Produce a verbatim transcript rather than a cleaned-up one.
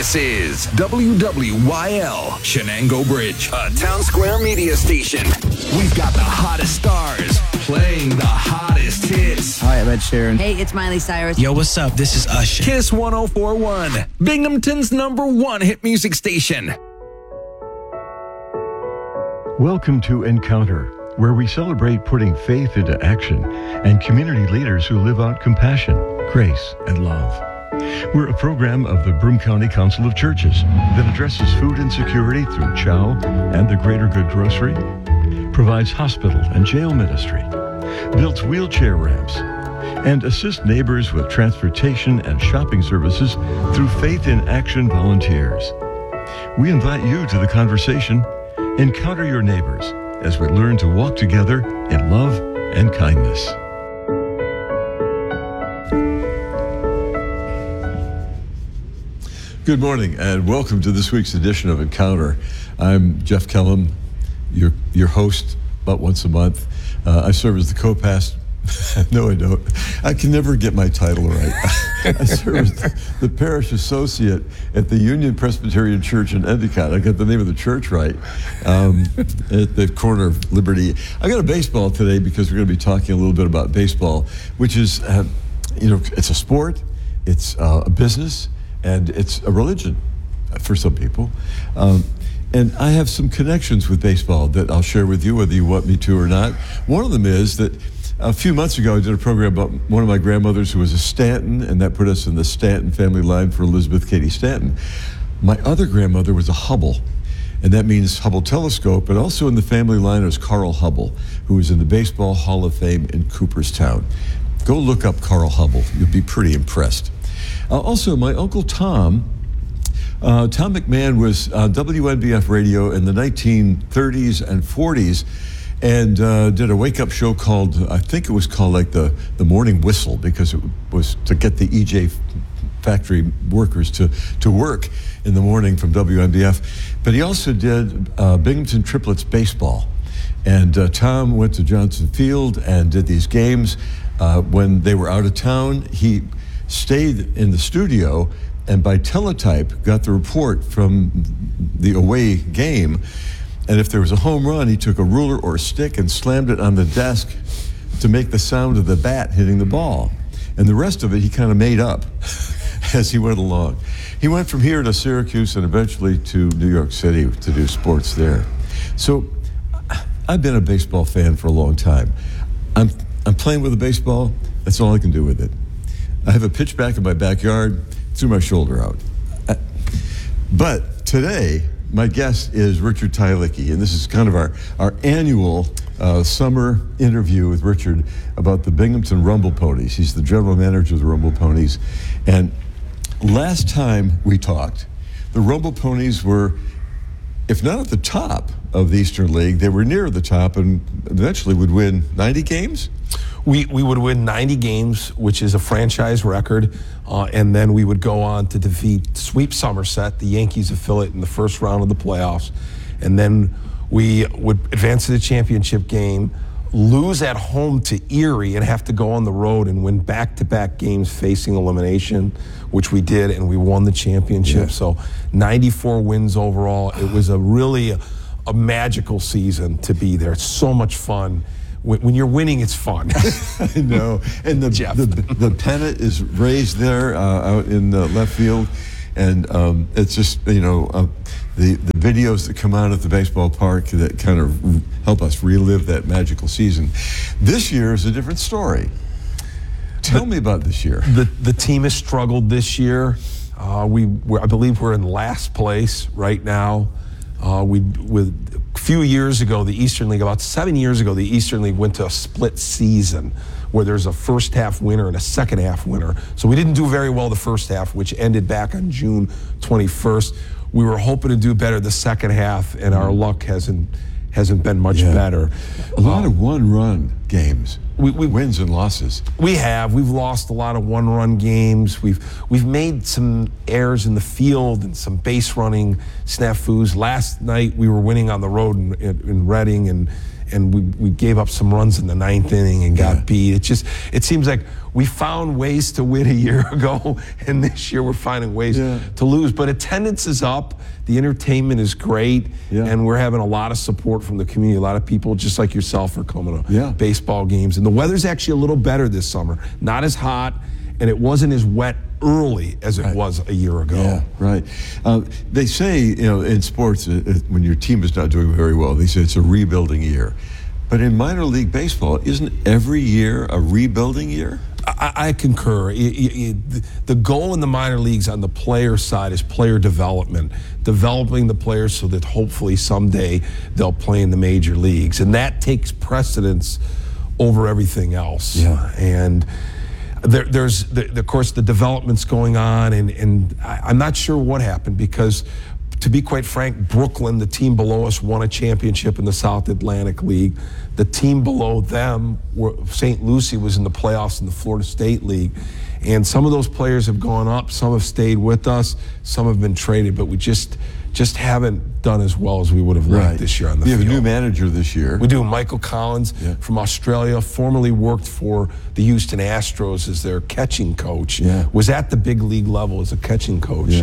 This is W W Y L, Shenango Bridge, a Town Square media station. We've got the hottest stars playing the hottest hits. Hi, I'm Ed Sheeran. Hey, it's Miley Cyrus. Yo, what's up? This is Usher. Kiss one oh four point one, Binghamton's number one hit music station. Welcome to Encounter, where we celebrate putting faith into action and community leaders who live out compassion, grace, and love. We're a program of the Broome County Council of Churches that addresses food insecurity through Chow and the Greater Good Grocery, provides hospital and jail ministry, builds wheelchair ramps, and assists neighbors with transportation and shopping services through Faith in Action volunteers. We invite you to the conversation. Encounter your neighbors as we learn to walk together in love and kindness. Good morning and welcome to this week's edition of Encounter. I'm Jeff Kellum, your your host about once a month. Uh, I serve as the co-pastor. No, I don't. I can never get my title right. I serve as the parish associate at the Union Presbyterian Church in Endicott. I got the name of the church right, um, at the corner of Liberty. I got a baseball today because we're going to be talking a little bit about baseball, which is, uh, you know, it's a sport, it's uh, a business, and it's a religion for some people. Um, and I have some connections with baseball that I'll share with you, whether you want me to or not. One of them is that a few months ago, I did a program about one of my grandmothers who was a Stanton, and that put us in the Stanton family line for Elizabeth Cady Stanton. My other grandmother was a Hubble, and that means Hubble telescope, but also in the family line was Carl Hubble, who was in the Baseball Hall of Fame in Cooperstown. Go look up Carl Hubble. You'll be pretty impressed. Uh, also, my Uncle Tom, uh, Tom McMahon was on W N B F radio in the nineteen thirties and forties, and uh, did a wake-up show called, I think it was called like the, the Morning Whistle, because it was to get the E J factory workers to, to work in the morning from W N B F. But he also did uh, Binghamton Triplets baseball. And uh, Tom went to Johnson Field and did these games. Uh, when they were out of town, he stayed in the studio and by teletype got the report from the away game. And if there was a home run, he took a ruler or a stick and slammed it on the desk to make the sound of the bat hitting the ball. And the rest of it he kind of made up as he went along. He went from here to Syracuse and eventually to New York City to do sports there. So I've been a baseball fan for a long time. I'm I'm playing with a baseball. That's all I can do with it. I have a pitch back in my backyard, threw my shoulder out. I, but today, my guest is Richard Tylicki, and this is kind of our, our annual uh, summer interview with Richard about the Binghamton Rumble Ponies. He's the general manager of the Rumble Ponies. And last time we talked, the Rumble Ponies were, if not at the top of the Eastern League, they were near the top and eventually would win ninety games? We we would win ninety games, which is a franchise record, uh, and then we would go on to defeat sweep Somerset, the Yankees affiliate, in the first round of the playoffs, and then we would advance to the championship game, lose at home to Erie, and have to go on the road and win back-to-back games facing elimination, which we did, and we won the championship. Yeah. So ninety-four wins overall. It was a really a, a magical season to be there. It's so much fun. When you're winning, it's fun. I know. And the, the the pennant is raised there uh, out in uh, left field. And um, it's just, you know, uh, the, the videos that come out at the baseball park that kind of help us relive that magical season. This year is a different story. Tell the, me about this year. The, the team has struggled this year. Uh, we, we're, I believe we're in last place right now. Uh, we with a few years ago, the Eastern League, about seven years ago, the Eastern League went to a split season where there's a first half winner and a second half winner. So we didn't do very well the first half, which ended back on June twenty-first. We were hoping to do better the second half, and our luck hasn't hasn't been much yeah. better. A lot um, of one-run games. We, we wins and losses. We have. We've lost a lot of one-run games. We've we've made some errors in the field and some base running snafus. Last night we were winning on the road in, in, in Reading, and and we, we gave up some runs in the ninth inning and got Yeah. beat. It just it seems like we found ways to win a year ago, and this year we're finding ways Yeah. to lose. But attendance is up. The entertainment is great, Yeah. and we're having a lot of support from the community. A lot of people, just like yourself, are coming to Yeah. baseball games. And the weather's actually a little better this summer. Not as hot, and it wasn't as wet early as it was a year ago. Yeah, right. Uh, they say, you know, in sports, uh, uh, when your team is not doing very well, they say it's a rebuilding year. But in minor league baseball, isn't every year a rebuilding year? I, I concur. I- I- I- the- the goal in the minor leagues on the player side is player development, developing the players so that hopefully someday they'll play in the major leagues, and that takes precedence over everything else. Yeah. And there, there's, the, of course, the development's going on, and, and I, I'm not sure what happened because, to be quite frank, Brooklyn, the team below us, won a championship in the South Atlantic League. The team below them, were, Saint Lucie, was in the playoffs in the Florida State League. And some of those players have gone up, some have stayed with us, some have been traded, but we just just haven't done as well as we would have liked this year on the You have field. a new manager this year. We do. Michael Collins Yeah. from Australia, formerly worked for the Houston Astros as their catching coach, Yeah. was at the big league level as a catching coach. Yeah.